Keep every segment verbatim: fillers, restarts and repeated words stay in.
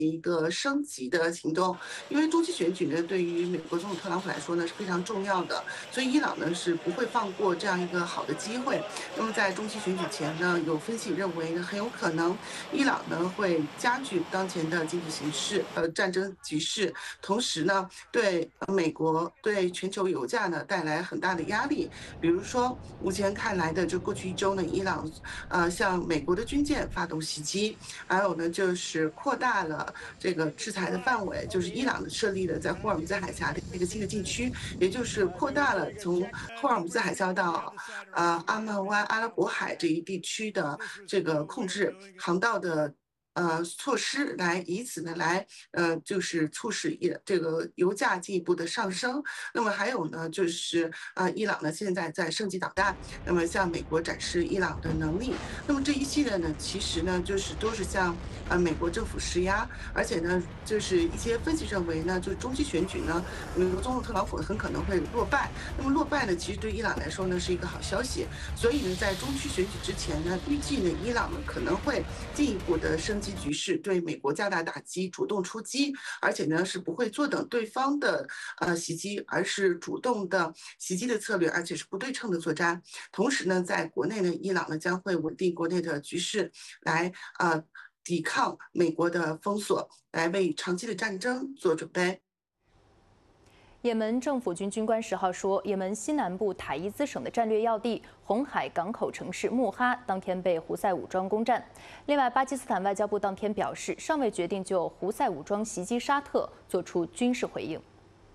一个升级的行动，因为中期选举呢，对于美国总统特朗普来说呢是非常重要的，所以伊朗呢是不会放过这样一个好的机会。那么在中期选举前呢，有分析认为呢，很有可能伊朗呢会加剧当前的经济形势，呃，战争局势，同时呢，对美国对全球油价呢带来很大的压力。比如说，目前看来的，就过去一周呢，伊朗呃向美国的军舰发动袭击，还有呢就是扩大了这个制裁的范围，就是伊朗设立了在霍尔木兹海峡的一个新的禁区，也就是扩大了从霍尔木兹海峡到呃阿曼湾、阿拉伯海这一地区的这个控制航道的。呃，措施来以此呢来呃，就是促使伊这个油价进一步的上升。那么还有呢，就是呃，伊朗呢现在在升级导弹，那么向美国展示伊朗的能力。那么这一系列呢，其实呢就是都是向呃美国政府施压，而且呢，就是一些分析认为呢，就是中期选举呢，美国总统特朗普很可能会落败。那么落败呢，其实对伊朗来说呢是一个好消息。所以呢，在中期选举之前呢，预计呢伊朗呢可能会进一步的升级局势，对美国加大打击，主动出击，而且呢是不会坐等对方的呃袭击，而是主动的袭击的策略，而且是不对称的作战。同时呢，在国内呢，伊朗呢将会稳定国内的局势，来呃抵抗美国的封锁，来为长期的战争做准备。 也门政府军军官十号说，也门西南部塔伊兹省的战略要地红海港口城市穆哈当天被胡塞武装攻占。另外，巴基斯坦外交部当天表示，尚未决定就胡塞武装袭击沙特做出军事回应。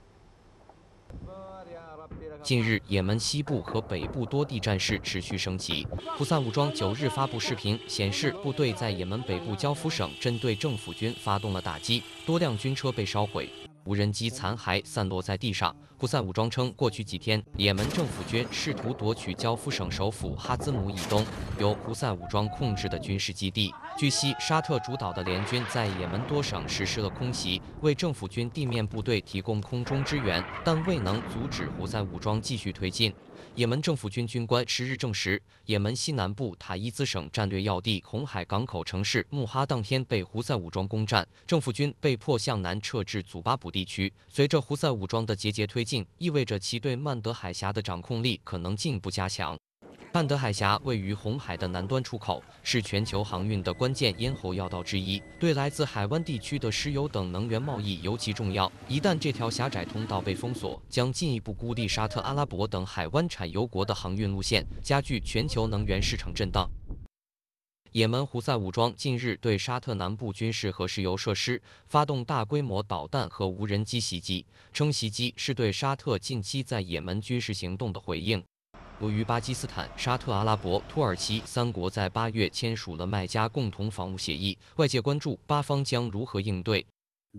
近日，也门西部和北部多地战事持续升级。胡塞武装九日发布视频，显示部队在也门北部焦夫省针对政府军发动了打击，多辆军车被烧毁，无人机残骸散落在地上。胡塞武装称，过去几天，也门政府军试图夺取焦夫省首府哈兹姆以东由胡塞武装控制的军事基地。据悉，沙特主导的联军在也门多省实施了空袭，为政府军地面部队提供空中支援，但未能阻止胡塞武装继续推进。也门政府军军官十日证实，也门西南部塔伊兹省战略要地红海港口城市穆哈当天被胡塞武装攻占，政府军被迫向南撤至祖巴卜地区。随着胡塞武装的节节推进，意味着其对曼德海峡的掌控力可能进一步加强。曼德海峡位于红海的南端出口，是全球航运的关键咽喉要道之一，对来自海湾地区的石油等能源贸易尤其重要。一旦这条狭窄通道被封锁，将进一步孤立沙特阿拉伯等海湾产油国的航运路线，加剧全球能源市场震荡。也门胡塞武装近日对沙特南部军事和石油设施发动大规模导弹和无人机袭击，称袭击是对沙特近期在也门军事行动的回应。由于巴基斯坦、沙特阿拉伯、土耳其三国在八月签署了麦加共同防务协议，外界关注巴方将如何应对。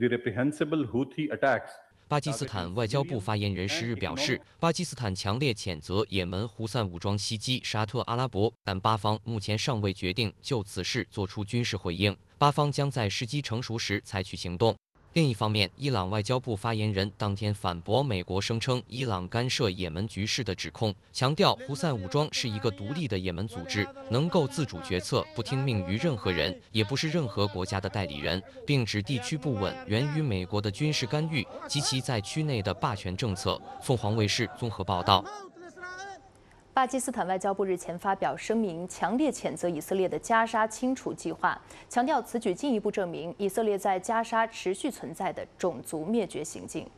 巴基斯坦外交部发言人十日表示，巴基斯坦强烈谴责也门胡塞武装袭击沙特阿拉伯，但巴方目前尚未决定就此事作出军事回应，巴方将在时机成熟时采取行动。另一方面，伊朗外交部发言人当天反驳美国声称伊朗干涉也门局势的指控，强调胡塞武装是一个独立的也门组织，能够自主决策，不听命于任何人，也不是任何国家的代理人，并指地区不稳源于美国的军事干预及其在区内的霸权政策。凤凰卫视综合报道。 巴基斯坦外交部日前发表声明，强烈谴责以色列的加沙清除计划，强调此举进一步证明以色列在加沙持续存在的种族灭绝行径。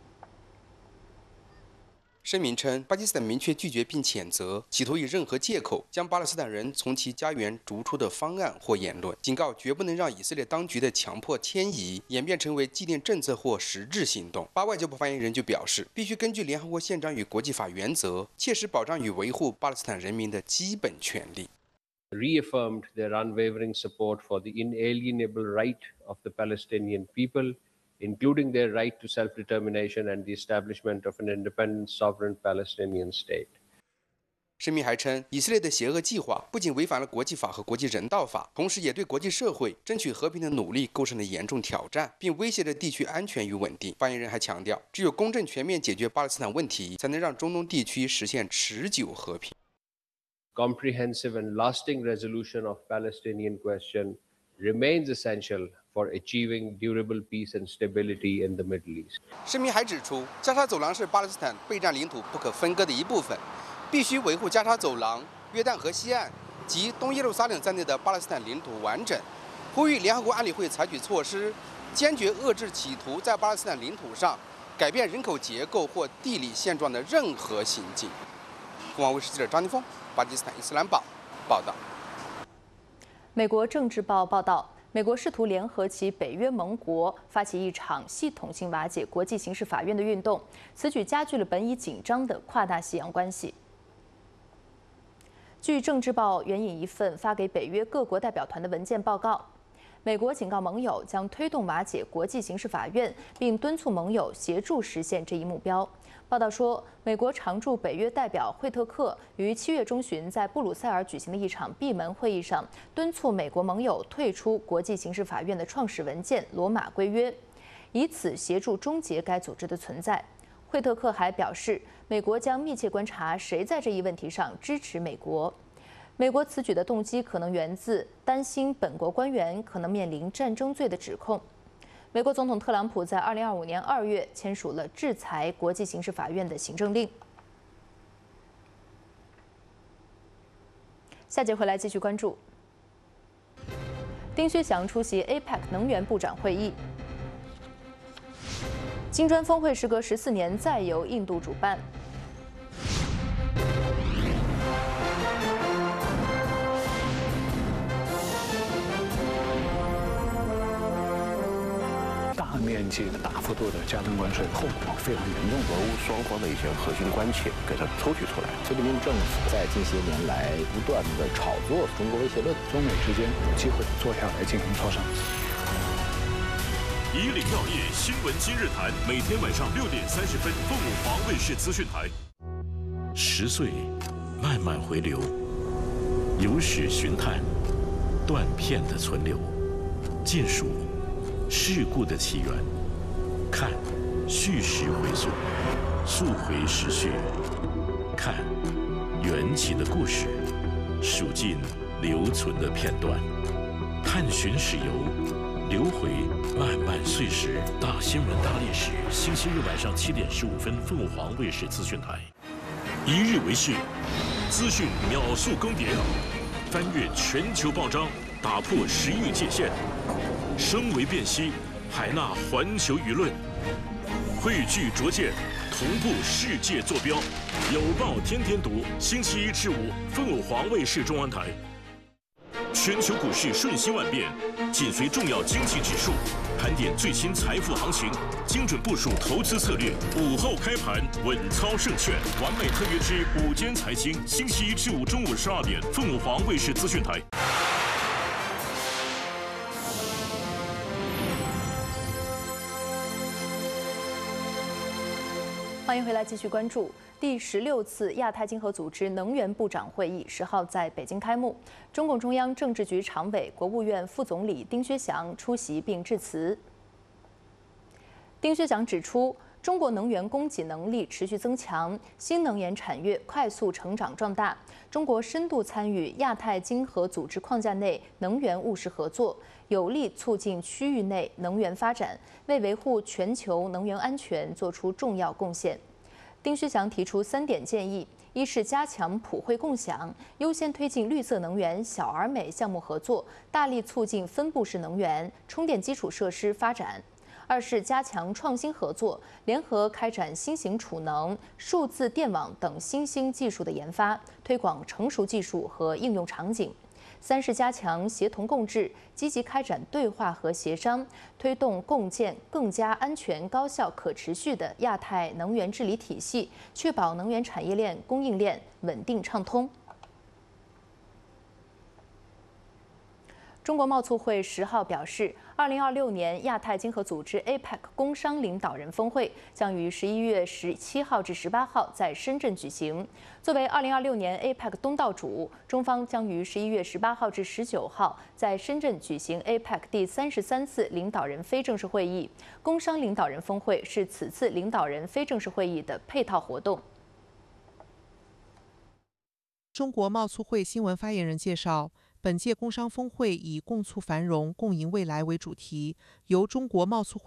声明称，巴基斯坦明确拒绝并谴责企图以任何借口将巴勒斯坦人从其家园逐出的方案或言论，警告绝不能让以色列当局的强迫迁移演变成为纪念政策或实质行动。巴外交部发言人就表示，必须根据联合国宪章与国际法原则，切实保障与维护巴勒斯坦人民的基本权利。 Reaffirmed their unwavering support for the inalienable right of the Palestinian people,including their right to self-determination and the establishment of an independent, sovereign Palestinian state. 声明还称，以色列的邪恶计划不仅违反了国际法和国际人道法，同时也对国际社会争取和平的努力构成了严重挑战，并威胁着地区安全与稳定。发言人还强调，只有公正全面解决巴勒斯坦问题，才能让中东地区实现持久和平。 Comprehensive and lasting resolution of Palestinian question remains essential for for achieving durable peace and stability in the Middle East. 声明还指出，加沙走廊是巴勒斯坦备战领土不可分割的一部分，必须维护加沙走廊、约旦河西岸及东耶路撒冷在内的巴勒斯坦领土完整，呼吁联合国安理会采取措施，坚决遏制企图在巴勒斯坦领土上改变人口结构或地理现状的任何行径。凤凰卫视记者张金峰，巴基斯坦伊斯兰堡报道。 美国政治报报道，美国试图联合其北约盟国，发起一场系统性瓦解国际刑事法院的运动，此举加剧了本已紧张的跨大西洋关系。据政治报援引一份发给北约各国代表团的文件报告，美国警告盟友将推动瓦解国际刑事法院，并敦促盟友协助实现这一目标。报道说，美国常驻北约代表惠特克于七月中旬在布鲁塞尔举行的一场闭门会议上，敦促美国盟友退出国际刑事法院的创始文件《罗马规约》，以此协助终结该组织的存在。惠特克还表示，美国将密切观察谁在这一问题上支持美国。美国此举的动机可能源自担心本国官员可能面临战争罪的指控。美国总统特朗普在二零二五年二月签署了制裁国际刑事法院的行政令。下节回来继续关注。丁薛祥出席 A P E C 能源部长会议。金砖峰会时隔十四年再由印度主办。 大面积的、大幅度的加征关税，后果非常严重。 俄乌双方的一些核心关切给它抽取出来。 菲律宾政府在近些年来不断的炒作中国威胁论， 中美之间有机会坐下来进行磋商。 以岭药业新闻今日谈，每天晚上六点三十分，凤舞华卫视资讯台。十岁，慢慢回流，有史寻探，断片的存留，尽数事故的起源，看叙事回溯，溯回时序，看缘起的故事，数尽留存的片段，探寻史游，流回漫漫岁时。大新闻大历史，星期日晚上七点十五分，凤凰卫视资讯台。一日为事，资讯秒速更迭，翻越全球报章，打破时域界限。声为辨析，海纳环球舆论，汇聚拙见，同步世界坐标。有报天天读，星期一至五，凤凰卫视中文台。全球股市瞬息万变，紧随重要经济指数，盘点最新财富行情，精准部署投资策略。午后开盘，稳操胜券。完美特约之午间财经，星期一至五中午十二点，凤凰卫视资讯台。 欢迎回来，继续关注第十六次亚太经合组织能源部长会议十号在北京开幕。中共中央政治局常委、国务院副总理丁薛祥出席并致辞。丁薛祥指出，中国能源供给能力持续增强，新能源产业快速成长壮大。中国深度参与亚太经合组织框架内能源务实合作，有力促进区域内能源发展，为维护全球能源安全作出重要贡献。丁薛祥提出三点建议：一是加强普惠共享，优先推进绿色能源、小而美项目合作，大力促进分布式能源、充电基础设施发展；二是加强创新合作，联合开展新型储能、数字电网等新兴技术的研发，推广成熟技术和应用场景；三是加强协同共治，积极开展对话和协商，推动共建更加安全、高效、可持续的亚太能源治理体系，确保能源产业链、供应链稳定畅通。中国贸促会十号表示，二零二六年亚太经合组织 A P E C 工商领导人峰会将于十一月十七号至十八号在深圳举行。作为二零二六年 A P E C 东道主，中方将于十一月十八号至十九号在深圳举行 A P E C 第三十三次领导人非正式会议。工商领导人峰会是此次领导人非正式会议的配套活动。 中国贸促会新闻发言人介绍， 本届工商峰会以共促繁荣、共赢未来为主题，由中国贸促会